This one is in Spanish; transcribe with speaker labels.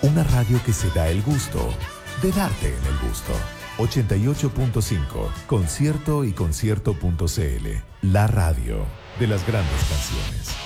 Speaker 1: Una radio que se da el gusto de darte en el gusto. 88.5, Concierto y Concierto.cl. La radio de las grandes canciones.